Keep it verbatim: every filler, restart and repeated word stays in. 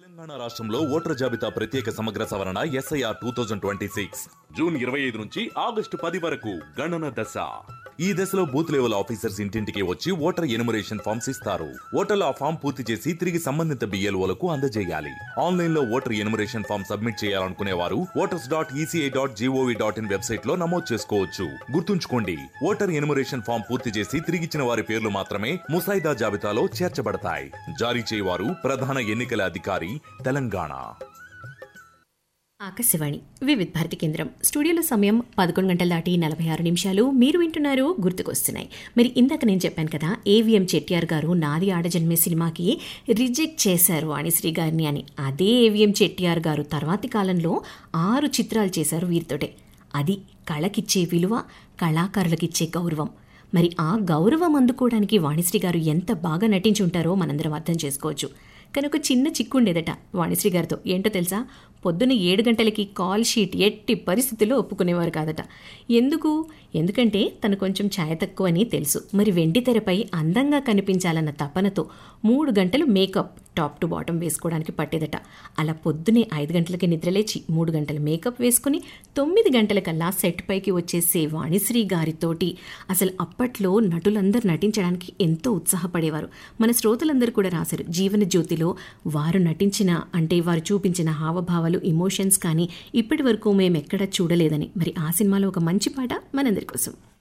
తెలంగాణ రాష్ట్రంలో ఓటర్ జాబితా ప్రత్యేక సమగ్ర సవరణ SIR two thousand twenty six June ఇరవై ఐదు నుంచి ఆగస్టు పది వరకు గణన దశ. ఈ దశలో బూత్ లెవెల్ ఆఫీసర్స్ ఇంటింటికి వచ్చి ఓటర్ ఎనుమరేషన్ ఫామ్స్ ఇస్తారు. ఓటర్లు ఆ ఫామ్ పూర్తి చేసి తిరిగి సంబంధిత బిఎల్ఓలకు అందజేయాలి. ఆన్లైన్ లో ఓటర్ ఎనుమరేషన్ ఫామ్ సబ్మిట్ చేయాలనుకునే వారు voters dot ECI dot GOV dot in website లో నమోదు చేసుకోవచ్చు. గుర్తుంచుకోండి, ఓటర్ ఎనుమరేషన్ ఫామ్ పూర్తి చేసి తిరిగిచ్చిన వారి పేర్లు మాత్రమే ముసాయిదా జాబితాలో చేర్చబడతాయి. జారీ చేయవారు ప్రధాన ఎన్నికల అధికారి, తెలంగాణ. ఆకాశవాణి వివిధ భారతి కేంద్రం. స్టూడియోలో సమయం పదకొండు గంటల దాటి నలభై ఆరు నిమిషాలు. మీరు వింటున్నారు గుర్తుకొస్తున్నాయి. మరి ఇందాక నేను చెప్పాను కదా, ఏవిఎం చెట్టియార్ గారు నాది ఆడజన్మే సినిమాకి రిజెక్ట్ చేశారు వాణిశ్రీ గారిని అని. అదే ఏవిఎం చెట్టియార్ గారు తర్వాతి కాలంలో ఆరు చిత్రాలు చేశారు వీరితోటే. అది కళకిచ్చే విలువ, కళాకారులకిచ్చే గౌరవం. మరి ఆ గౌరవం అందుకోవడానికి వాణిశ్రీ గారు ఎంత బాగా నటించి ఉంటారో మనందరం అర్థం చేసుకోవచ్చు. కానీ ఒక చిన్న చిక్కు ఉండేదట వాణిశ్రీ గారితో. ఏంటో తెలుసా? పొద్దున్న ఏడు గంటలకి కాల్ షీట్ ఎట్టి పరిస్థితుల్లో ఒప్పుకునేవారు కాదట. ఎందుకు? ఎందుకంటే తను కొంచెం ఛాయ తక్కువ అని తెలుసు. మరి వెండి తెరపై అందంగా కనిపించాలన్న తపనతో మూడు గంటలు మేకప్ టాప్ టు బాటం వేసుకోవడానికి పట్టేదట. అలా పొద్దునే ఐదు గంటలకి నిద్రలేచి మూడు గంటలు మేకప్ వేసుకుని తొమ్మిది గంటలకల్లా సెట్ పైకి వచ్చేసే వాణిశ్రీ గారితోటి అసలు అప్పట్లో నటులందరూ నటించడానికి ఎంతో ఉత్సాహపడేవారు. మన శ్రోతలందరూ కూడా రాశారు జీవన జ్యోతిలో వారు నటించిన, అంటే వారు చూపించిన హావభావాలు, ఇమోషన్స్ కానీ ఇప్పటి వరకు మేము ఎక్కడా చూడలేదని. మరి ఆ సినిమాలో ఒక మంచి పాట మనందరి కోసం.